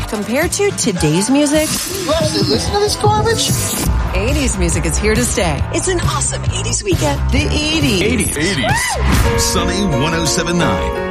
Compared to today's music, You actually listen to this garbage? 80s music is here to stay. It's an awesome 80s weekend. The 80s. 80s. Sunny 107.9.